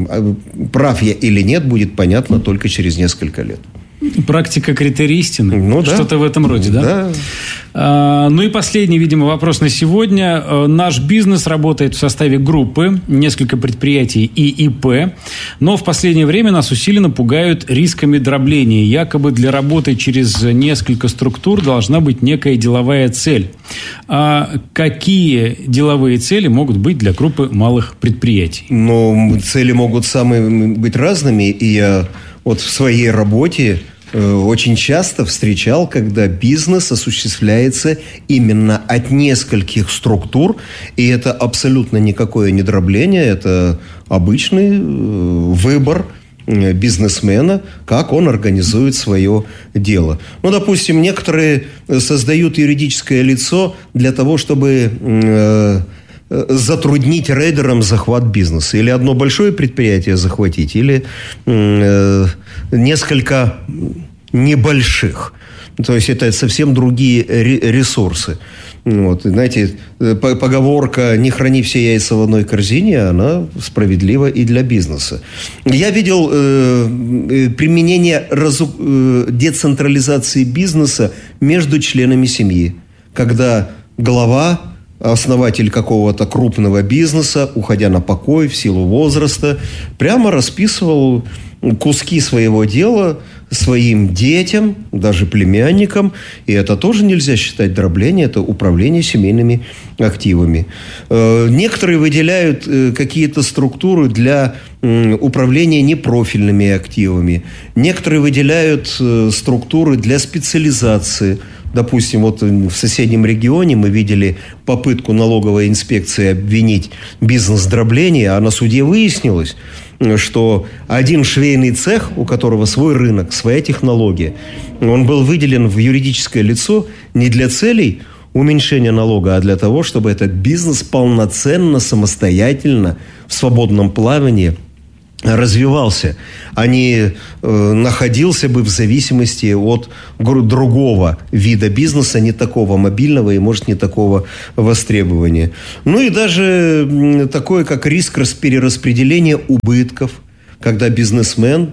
прав я или нет, будет понятно только через несколько лет. Практика критерий истины. Ну, да. Что-то в этом роде, да? Да. А, ну и последний, видимо, вопрос на сегодня. А, наш бизнес работает в составе группы, несколько предприятий и ИП, но в последнее время нас усиленно пугают рисками дробления. Якобы для работы через несколько структур должна быть некая деловая цель. А какие деловые цели могут быть для группы малых предприятий? Ну, цели могут самые быть разными, и я вот в своей работе очень часто встречал, когда бизнес осуществляется именно от нескольких структур, и это абсолютно никакое не дробление, это обычный выбор бизнесмена, как он организует свое дело. Ну, допустим, некоторые создают юридическое лицо для того, чтобы затруднить рейдерам захват бизнеса. Или одно большое предприятие захватить, или э, несколько небольших. То есть, это совсем другие ресурсы. Вот. Знаете, поговорка «не храни все яйца в одной корзине», она справедлива и для бизнеса. Я видел э, применение разу, э, децентрализации бизнеса между членами семьи, когда глава основатель какого-то крупного бизнеса, уходя на покой в силу возраста, прямо расписывал куски своего дела своим детям, даже племянникам. И это тоже нельзя считать дроблением, это управление семейными активами. Некоторые выделяют какие-то структуры для управления непрофильными активами. Некоторые выделяют структуры для специализации. Допустим, вот в соседнем регионе мы видели попытку налоговой инспекции обвинить бизнес в дроблении, а на суде выяснилось, что один швейный цех, у которого свой рынок, своя технология, он был выделен в юридическое лицо не для целей уменьшения налога, а для того, чтобы этот бизнес полноценно, самостоятельно, в свободном плавании развивался, а не э, находился бы в зависимости от другого вида бизнеса, не такого мобильного и, может, не такого востребования. Ну и даже такое, как риск перераспределения убытков, когда бизнесмен,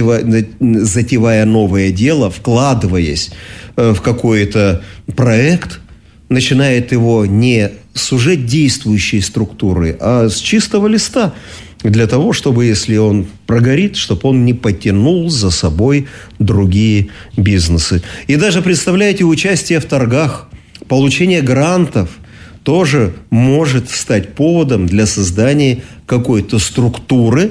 затевая новое дело, вкладываясь в какой-то проект, начинает его не с уже действующей структуры, а с чистого листа, для того, чтобы, если он прогорит, чтобы он не потянул за собой другие бизнесы. И даже, представляете, участие в торгах, получение грантов тоже может стать поводом для создания какой-то структуры,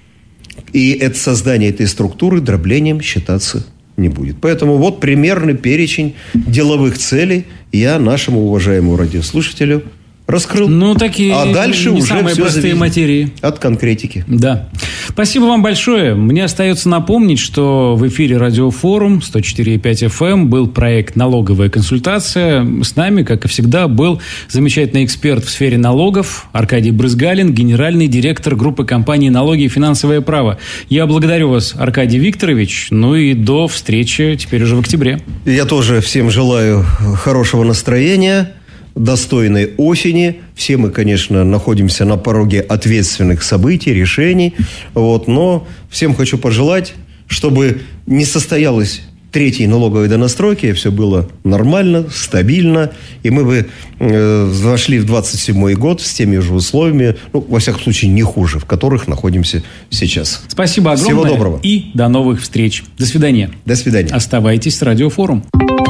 и это создание этой структуры дроблением считаться не будет. Поэтому вот примерный перечень деловых целей я нашему уважаемому радиослушателю раскрыл. Ну, такие а дальше не уже самые все простые материи. От конкретики. Да. Спасибо вам большое. Мне остается напомнить, что в эфире Радиофорум сто четыре и пять эф эм был проект «Налоговая консультация». С нами, как и всегда, был замечательный эксперт в сфере налогов Аркадий Брызгалин, генеральный директор группы компании «Налоги и финансовое право». Я благодарю вас, Аркадий Викторович. Ну и до встречи теперь уже в октябре. Я тоже всем желаю хорошего настроения, достойной осени. Все мы, конечно, находимся на пороге ответственных событий, решений. Вот, но всем хочу пожелать, чтобы не состоялось третьей налоговой донастройки, все было нормально, стабильно, и мы бы э, вошли в двадцать седьмой год с теми же условиями, ну, во всяком случае, не хуже, в которых находимся сейчас. Спасибо огромное. Всего доброго. И до новых встреч. До свидания. До свидания. Оставайтесь с Радиофорум.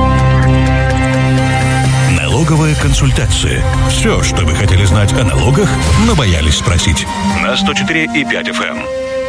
Налоговая консультация. Все, что вы хотели знать о налогах, но боялись спросить. На сто четыре и пять эф эм.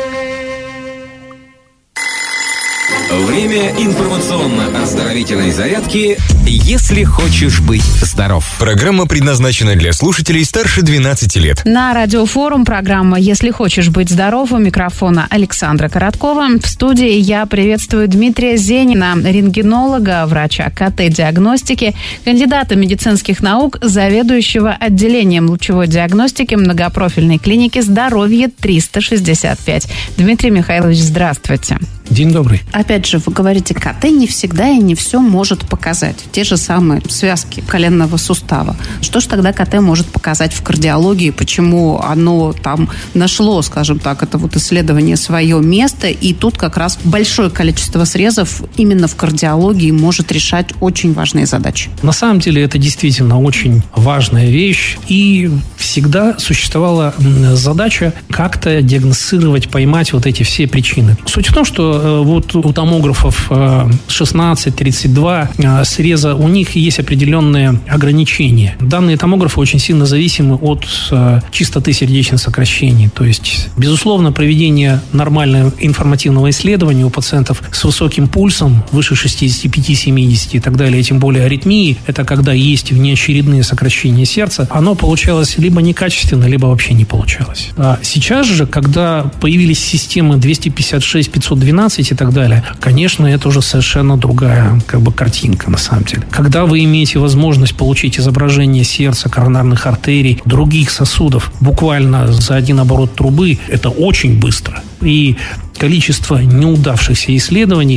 Время информационно-оздоровительной зарядки «Если хочешь быть здоров». Программа предназначена для слушателей старше двенадцати лет. На Радиофорум программа «Если хочешь быть здоров». У микрофона Александра Короткова. В студии я приветствую Дмитрия Зенина, рентгенолога, врача ка тэ-диагностики, кандидата медицинских наук, заведующего отделением лучевой диагностики многопрофильной клиники «Здоровье триста шестьдесят пять». Дмитрий Михайлович, здравствуйте. День добрый. Опять же, вы говорите, ка тэ не всегда и не все может показать. Те же самые связки коленного сустава. Что же тогда ка тэ может показать в кардиологии? Почему оно там нашло, скажем так, это вот исследование свое место? И тут как раз большое количество срезов именно в кардиологии может решать очень важные задачи. На самом деле это действительно очень важная вещь. И всегда существовала задача как-то диагностировать, поймать вот эти все причины. Суть в том, что вот у томографов шестнадцать тридцать два среза, у них есть определенные ограничения. Данные томографы очень сильно зависимы от частоты сердечных сокращений. То есть, безусловно, проведение нормального информативного исследования у пациентов с высоким пульсом, выше шестьдесят пять семьдесят и так далее, тем более аритмии, это когда есть внеочередные сокращения сердца, оно получалось либо некачественно, либо вообще не получалось. А сейчас же, когда появились системы двести пятьдесят шесть пятьсот двенадцать и так далее, конечно, это уже совершенно другая как бы картинка на самом деле. Когда вы имеете возможность получить изображение сердца, коронарных артерий, других сосудов буквально за один оборот трубы, это очень быстро. И количество неудавшихся исследований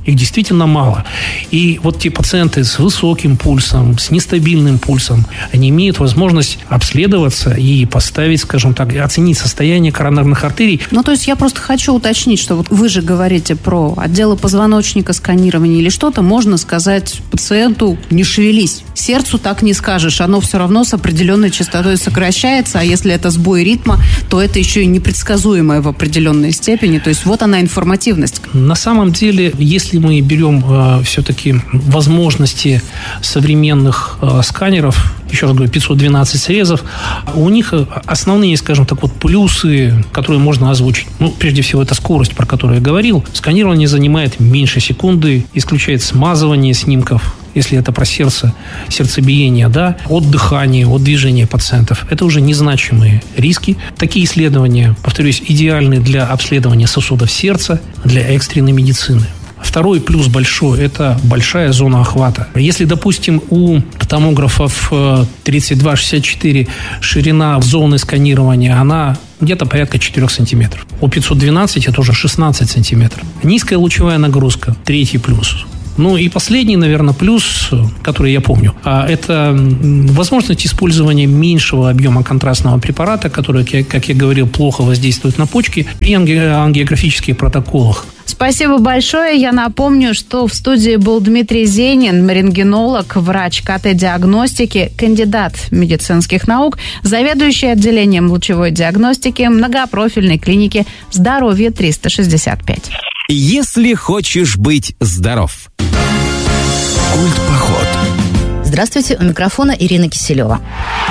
Их действительно мало. И вот те пациенты с высоким пульсом, с нестабильным пульсом, они имеют возможность обследоваться и поставить, скажем так, оценить состояние коронарных артерий. Ну, то есть я просто хочу уточнить, что вот вы же говорите про отделы позвоночника, сканирование или что-то, можно сказать пациенту: не шевелись. Сердцу так не скажешь, оно все равно с определенной частотой сокращается, а если это сбой ритма, то это еще и непредсказуемое в определенной степени. То есть вот она информативность. На самом деле, если мы берем э, все-таки возможности современных э, сканеров, еще раз говорю, пятьсот двенадцать срезов, у них основные, скажем так, вот плюсы, которые можно озвучить. Ну, прежде всего, это скорость, про которую я говорил. Сканирование занимает меньше секунды, исключает смазывание снимков, если это про сердце, сердцебиение, да, от дыхания, от движения пациентов. Это уже незначимые риски. Такие исследования, повторюсь, идеальны для обследования сосудов сердца, для экстренной медицины. Второй плюс большой – это большая зона охвата. Если, допустим, у томографов тридцать два шестьдесят четыре ширина зоны сканирования, она где-то порядка четырех сантиметров. У пятьсот двенадцать это уже шестнадцать сантиметров. Низкая лучевая нагрузка – третий плюс. Ну и последний, наверное, плюс, который я помню, это возможность использования меньшего объема контрастного препарата, который, как я говорил, плохо воздействует на почки при ангиографических протоколах. Спасибо большое. Я напомню, что в студии был Дмитрий Зенин, рентгенолог, врач КТ-диагностики, кандидат медицинских наук, заведующий отделением лучевой диагностики многопрофильной клиники «Здоровье триста шестьдесят пять». Если хочешь быть здоров. Культ-поход. Здравствуйте, у микрофона Ирина Киселева.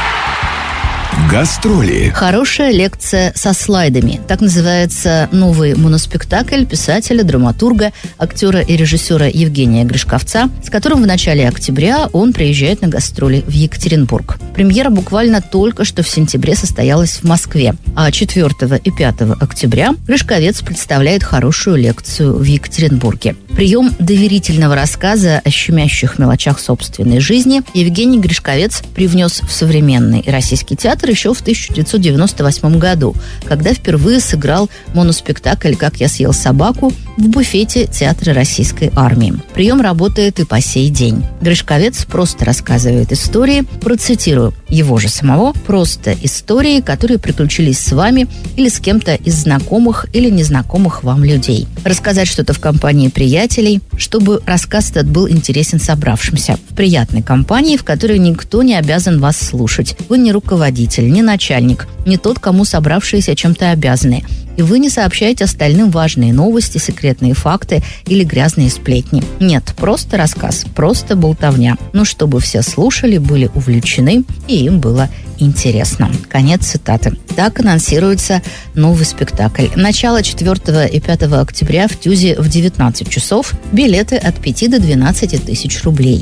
Гастроли. Хорошая лекция со слайдами. Так называется новый моноспектакль писателя, драматурга, актера и режиссера Евгения Гришковца, с которым в начале октября он приезжает на гастроли в Екатеринбург. Премьера буквально только что в сентябре состоялась в Москве, а четвёртого и пятого октября Гришковец представляет хорошую лекцию в Екатеринбурге. Прием доверительного рассказа о щемящих мелочах собственной жизни Евгений Гришковец привнес в современный российский театр еще в тысяча девятьсот девяносто восьмом году, когда впервые сыграл моноспектакль «Как я съел собаку» в буфете Театра Российской Армии. Прием работает и по сей день. Гришковец просто рассказывает истории, процитирую его же самого, просто истории, которые приключились с вами или с кем-то из знакомых или незнакомых вам людей. Рассказать что-то в компании приятелей, чтобы рассказ этот был интересен собравшимся. В приятной компании, в которой никто не обязан вас слушать. Вы не руководитель, не начальник, не тот, кому собравшиеся чем-то обязаны. И вы не сообщаете остальным важные новости, секретные факты или грязные сплетни. Нет, просто рассказ, просто болтовня. Но чтобы все слушали, были увлечены и им было интересно. Конец цитаты. Так анонсируется новый спектакль. Начало четвёртого и пятого октября в ТЮЗе в девятнадцать часов. Билеты от пяти до двенадцати тысяч рублей.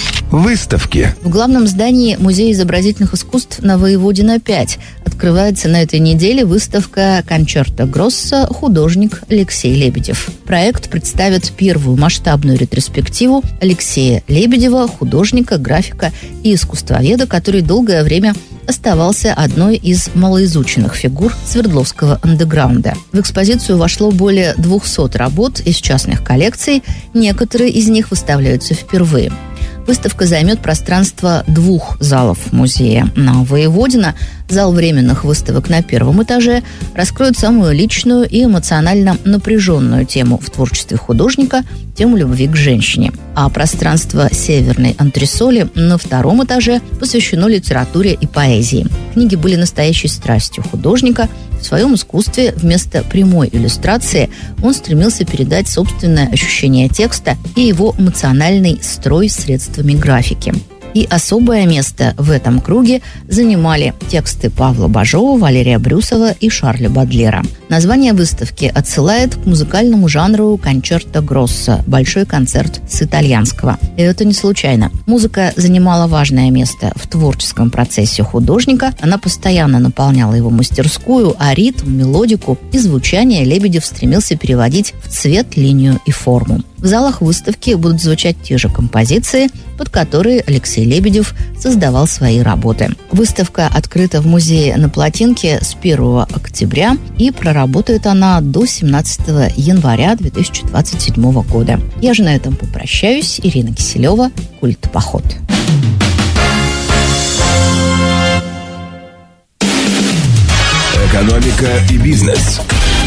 Выставки. В главном здании Музея изобразительных искусств на Воеводина пять открывается на этой неделе выставка «Кончерто Гроссо. Художник Алексей Лебедев». Проект представит первую масштабную ретроспективу Алексея Лебедева, художника, графика и искусствоведа, который долгое время оставался одной из малоизученных фигур Свердловского андеграунда. В экспозицию вошло более двухсот работ из частных коллекций, некоторые из них выставляются впервые. Выставка займет пространство двух залов музея. На Воеводина зал временных выставок на первом этаже раскроет самую личную и эмоционально напряженную тему в творчестве художника – тему любви к женщине. А пространство северной антресоли на втором этаже посвящено литературе и поэзии. Книги были настоящей страстью художника. В своем искусстве вместо прямой иллюстрации он стремился передать собственное ощущение текста и его эмоциональный строй средствами графики. И особое место в этом круге занимали тексты Павла Бажова, Валерия Брюсова и Шарля Бадлера. Название выставки отсылает к музыкальному жанру «Кончерто Гроссо» – большой концерт с итальянского. И это не случайно. Музыка занимала важное место в творческом процессе художника. Она постоянно наполняла его мастерскую, а ритм, мелодику и звучание Лебедев стремился переводить в цвет, линию и форму. В залах выставки будут звучать те же композиции, под которые Алексей Лебедев создавал свои работы. Выставка открыта в музее на Плотинке с первого октября, и проработает она до семнадцатого января две тысячи двадцать седьмого года. Я же на этом попрощаюсь. Ирина Киселева, «Культ-поход». Экономика и бизнес.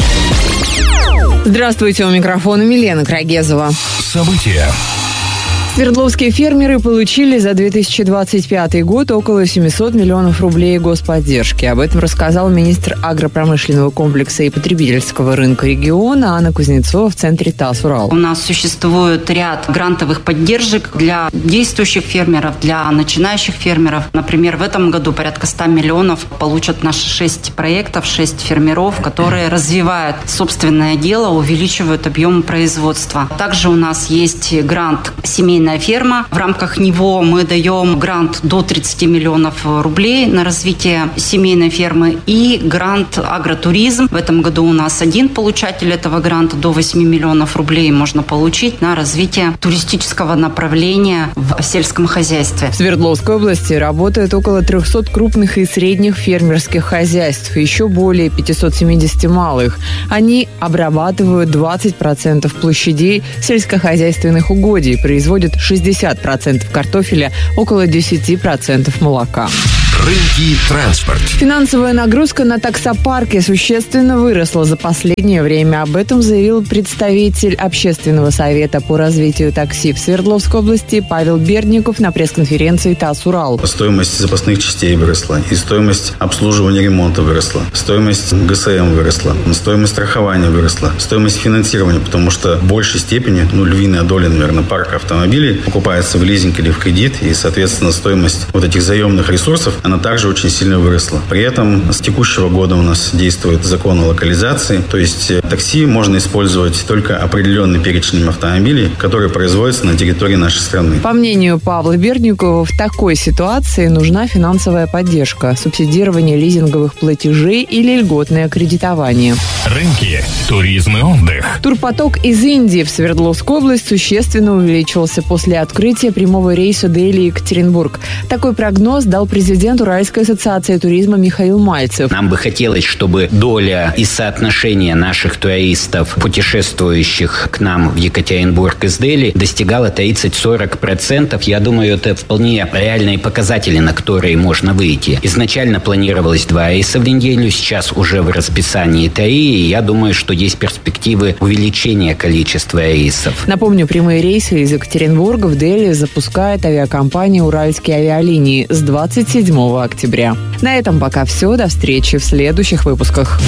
Здравствуйте, у микрофона Милена Крагезова. События. Свердловские фермеры получили за две тысячи двадцать пятый год около семьсот миллионов рублей господдержки. Об этом рассказал министр агропромышленного комплекса и потребительского рынка региона Анна Кузнецова в центре ТАСС «Урал». У нас существует ряд грантовых поддержек для действующих фермеров, для начинающих фермеров. Например, в этом году порядка ста миллионов получат наши шесть проектов, шесть фермеров, которые развивают собственное дело, увеличивают объем производства. Также у нас есть грант «Семейная ферма». В рамках него мы даем грант до тридцати миллионов рублей на развитие семейной фермы и грант «Агротуризм». В этом году у нас один получатель этого гранта, до восьми миллионов рублей можно получить на развитие туристического направления в сельском хозяйстве. В Свердловской области работает около трехсот крупных и средних фермерских хозяйств, еще более пятисот семидесяти малых. Они обрабатывают двадцать процентов площадей сельскохозяйственных угодий, производят шестьдесят процентов картофеля, около десять процентов молока. Рынки, транспорт. Финансовая нагрузка на таксопарке существенно выросла за последнее время. Об этом заявил представитель Общественного совета по развитию такси в Свердловской области Павел Бердников на пресс-конференции ТАСС «Урал». Стоимость запасных частей выросла, и стоимость обслуживания ремонта выросла, стоимость ГСМ выросла, стоимость страхования выросла, стоимость финансирования, потому что в большей степени, ну, львиная доля, наверное, парка автомобилей покупается в лизинг или в кредит, и, соответственно, стоимость вот этих заемных ресурсов, она также очень сильно выросла. При этом с текущего года у нас действует закон о локализации, то есть такси можно использовать только определенный перечень автомобилей, которые производятся на территории нашей страны. По мнению Павла Бердникова, в такой ситуации нужна финансовая поддержка, субсидирование лизинговых платежей или льготное кредитование. Рынки, туризм и отдых. Турпоток из Индии в Свердловскую область существенно увеличился после открытия прямого рейса Дели-Екатеринбург. Такой прогноз дал президент Уральской ассоциации туризма Михаил Мальцев. Нам бы хотелось, чтобы доля и соотношение наших туристов, путешествующих к нам в Екатеринбург из Дели, достигала тридцать-сорок процентов. Я думаю, это вполне реальные показатели, на которые можно выйти. Изначально планировалось два рейса в неделю, сейчас уже в расписании три, и я думаю, что есть перспективы увеличения количества рейсов. Напомню, прямые рейсы из Екатеринбурга в Дели запускает авиакомпания «Уральские авиалинии» с двадцать седьмого октября. На этом пока все. До встречи в следующих выпусках.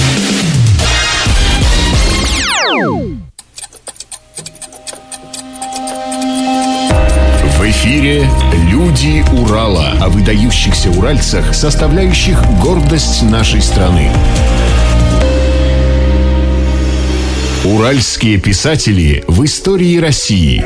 В эфире «Люди Урала» о выдающихся уральцах, составляющих гордость нашей страны. Уральские писатели в истории России.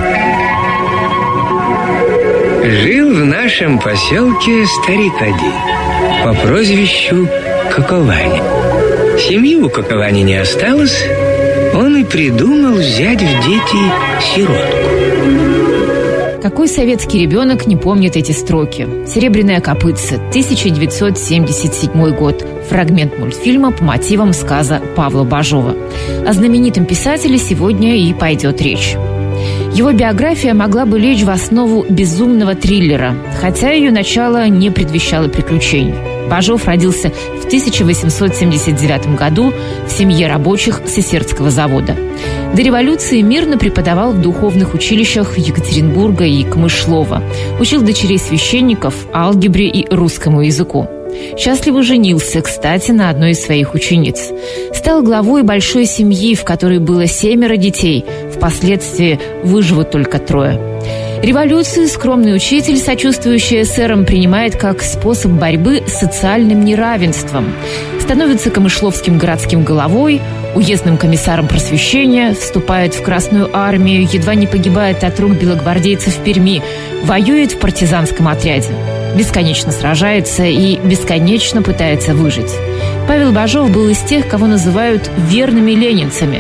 Жил в нашем поселке старик один по прозвищу Коковани. Семьи у Коковани не осталось, он и придумал взять в дети сиротку. Какой советский ребенок не помнит эти строки? «Серебряное копытце», тысяча девятьсот семьдесят седьмой год. Фрагмент мультфильма по мотивам сказа Павла Бажова. О знаменитом писателе сегодня и пойдет речь. Его биография могла бы лечь в основу безумного триллера, хотя ее начало не предвещало приключений. Бажов родился в тысяча восемьсот семьдесят девятом году в семье рабочих Сысердского завода. До революции мирно преподавал в духовных училищах Екатеринбурга и Камышлова. Учил дочерей священников алгебре и русскому языку. Счастливо женился, кстати, на одной из своих учениц. Стал главой большой семьи, в которой было семеро детей. Впоследствии выживут только трое. Революцию скромный учитель, сочувствующий эсерам, принимает как способ борьбы с социальным неравенством. Становится камышловским городским головой, уездным комиссаром просвещения, вступает в Красную армию, едва не погибает от рук белогвардейцев в Перми, воюет в партизанском отряде. Бесконечно сражается и бесконечно пытается выжить. Павел Бажов был из тех, кого называют верными ленинцами.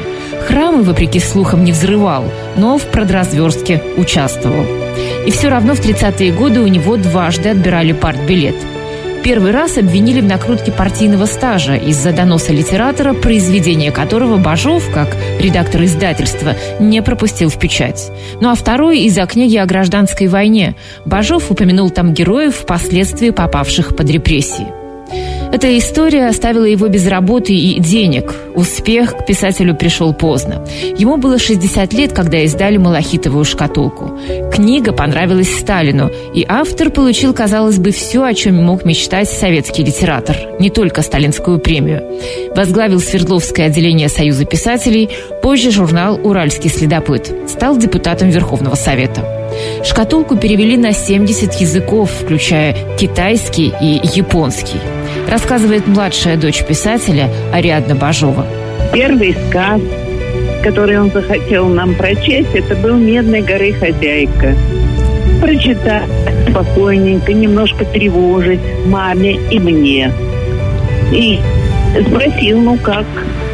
Храмы, вопреки слухам, не взрывал, но в продразверстке участвовал. И все равно в тридцатые годы у него дважды отбирали партбилет. Первый раз обвинили в накрутке партийного стажа из-за доноса литератора, произведение которого Бажов, как редактор издательства, не пропустил в печать. Ну а второй из-за книги о гражданской войне. Бажов упомянул там героев, впоследствии попавших под репрессии. Эта история оставила его без работы и денег. Успех к писателю пришел поздно. Ему было шестьдесят лет, когда издали «Малахитовую шкатулку». Книга понравилась Сталину, и автор получил, казалось бы, все, о чем мог мечтать советский литератор. Не только сталинскую премию. Возглавил Свердловское отделение Союза писателей, позже журнал «Уральский следопыт». Стал депутатом Верховного Совета. «Шкатулку» перевели на семьдесят языков, включая китайский и японский. Рассказывает младшая дочь писателя Ариадна Бажова. Первый сказ, который он захотел нам прочесть, это был «Медной горы хозяйка». Прочитать спокойненько, немножко тревожить маме и мне. И спросил, ну как?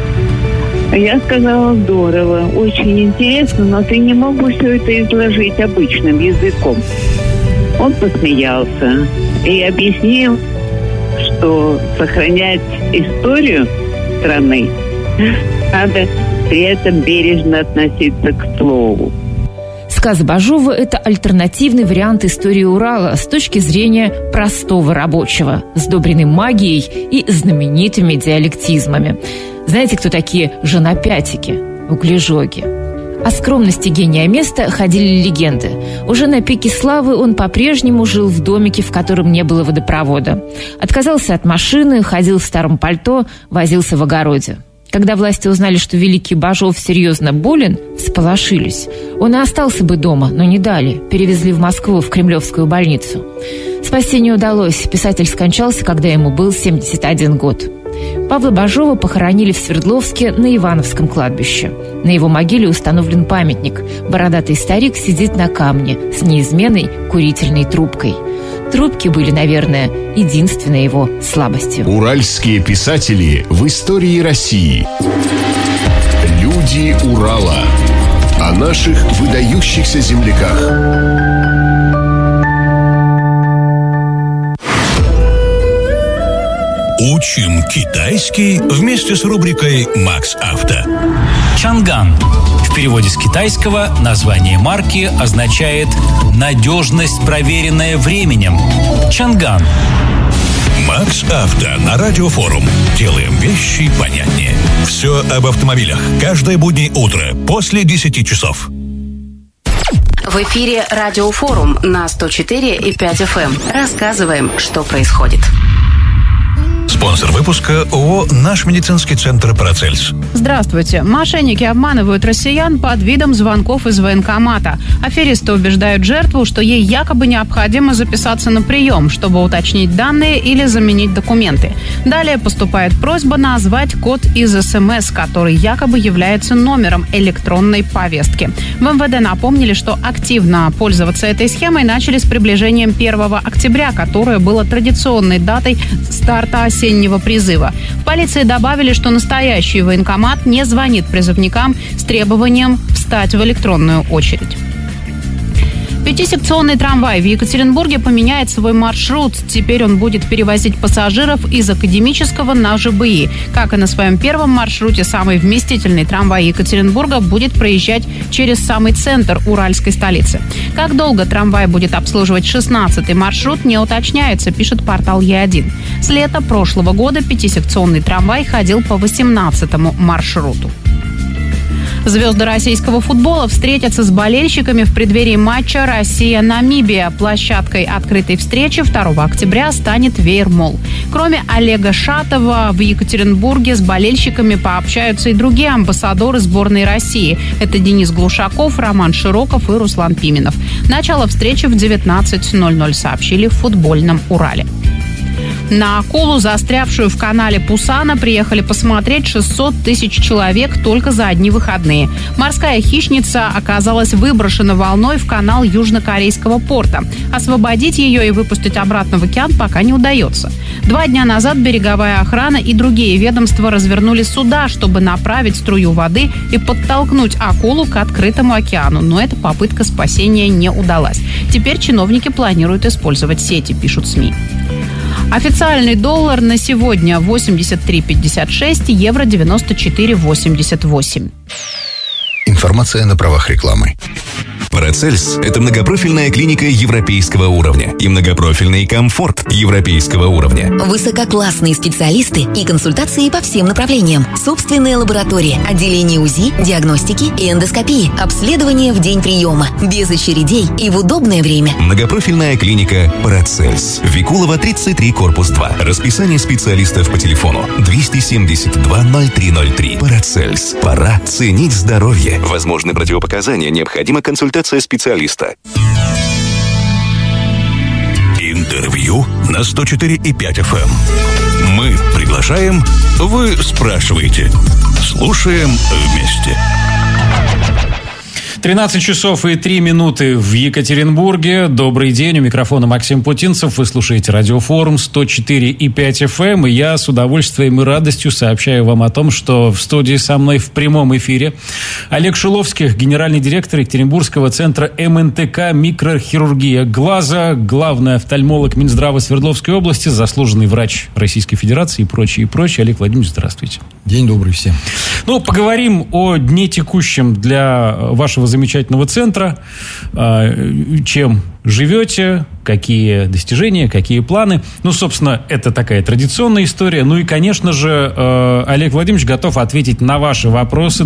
Я сказала, здорово, очень интересно, но ты не мог бы все это изложить обычным языком. Он посмеялся и объяснил, что сохранять историю страны надо при этом бережно относиться к слову. Сказ Бажова – это альтернативный вариант истории Урала с точки зрения простого рабочего, сдобренный магией и знаменитыми диалектизмами. Знаете, кто такие женопятики, углежоги? О скромности гения места ходили легенды. Уже на пике славы он по-прежнему жил в домике, в котором не было водопровода. Отказался от машины, ходил в старом пальто, возился в огороде. Когда власти узнали, что великий Бажов серьезно болен, всполошились. Он и остался бы дома, но не дали. Перевезли в Москву, в Кремлевскую больницу. Спасение удалось. Писатель скончался, когда ему был семьдесят один год. Павла Бажова похоронили в Свердловске на Ивановском кладбище. На его могиле установлен памятник. Бородатый старик сидит на камне с неизменной курительной трубкой. Трубки были, наверное, единственной его слабостью. Уральские писатели в истории России. Люди Урала. О наших выдающихся земляках. Учим китайский вместе с рубрикой «Макс Авто». Чанган. В переводе с китайского название марки означает «надежность, проверенная временем». Чанган. Макс Авто на Радиофорум. Делаем вещи понятнее. Все об автомобилях. Каждое буднее утро после десяти часов. В эфире Радиофорум на сто четыре и пять эф эм. Рассказываем, что происходит. Спонсор выпуска ООО «Наш медицинский центр Парацельс». Здравствуйте. Мошенники обманывают россиян под видом звонков из военкомата. Аферисты убеждают жертву, что ей якобы необходимо записаться на прием, чтобы уточнить данные или заменить документы. Далее поступает просьба назвать код из СМС, который якобы является номером электронной повестки. В эм вэ дэ напомнили, что активно пользоваться этой схемой начали с приближением первого октября, которое было традиционной датой старта осеннего призыва. В полиции добавили, что настоящий военкомат не звонит призывникам с требованием встать в электронную очередь. Пятисекционный трамвай в Екатеринбурге поменяет свой маршрут. Теперь он будет перевозить пассажиров из Академического на ЖБИ. Как и на своем первом маршруте, самый вместительный трамвай Екатеринбурга будет проезжать через самый центр уральской столицы. Как долго трамвай будет обслуживать шестнадцатый маршрут, не уточняется, пишет портал Е один. С лета прошлого года пятисекционный трамвай ходил по восемнадцатому маршруту. Звезды российского футбола встретятся с болельщиками в преддверии матча Россия-Намибия. Площадкой открытой встречи второго октября станет Вейер-Молл. Кроме Олега Шатова, в Екатеринбурге с болельщиками пообщаются и другие амбассадоры сборной России. Это Денис Глушаков, Роман Широков и Руслан Пименов. Начало встречи в девятнадцать ноль ноль, сообщили в футбольном Урале. На акулу, застрявшую в канале Пусана, приехали посмотреть шестьсот тысяч человек только за одни выходные. Морская хищница оказалась выброшена волной в канал южнокорейского порта. Освободить ее и выпустить обратно в океан пока не удается. Два дня назад береговая охрана и другие ведомства развернули суда, чтобы направить струю воды и подтолкнуть акулу к открытому океану. Но эта попытка спасения не удалась. Теперь чиновники планируют использовать сети, пишут СМИ. Официальный доллар на сегодня восемьдесят три пятьдесят шесть, евро девяносто четыре восемьдесят восемь. Информация на правах рекламы. Парацельс – это многопрофильная клиника европейского уровня и многопрофильный комфорт европейского уровня. Высококлассные специалисты и консультации по всем направлениям. Собственная лаборатория, отделение УЗИ, диагностики и эндоскопии, обследование в день приема, без очередей и в удобное время. Многопрофильная клиника Парацельс. Викулова, тридцать три, корпус два. Расписание специалистов по телефону двести семьдесят два ноль три ноль три. Парацельс. Пора ценить здоровье. Возможны противопоказания, необходима консультация специалиста. Интервью на сто четыре и пять эф эм. Мы приглашаем, вы спрашиваете. Слушаем вместе. тринадцать часов и три минуты в Екатеринбурге. Добрый день. У микрофона Максим Путинцев. Вы слушаете Радиофорум сто четыре и пять эф эм. И я с удовольствием и радостью сообщаю вам о том, что в студии со мной в прямом эфире Олег Шиловских, генеральный директор Екатеринбургского центра эм эн тэ ка «Микрохирургия глаза», главный офтальмолог Минздрава Свердловской области, заслуженный врач Российской Федерации и прочее, и прочее. Олег Владимирович, здравствуйте. День добрый всем. Ну, поговорим о дне текущем для вашего замечательного центра. Чем живете, какие достижения, какие планы. Ну, собственно, это такая традиционная история. Ну и, конечно же, Олег Владимирович готов ответить на ваши вопросы.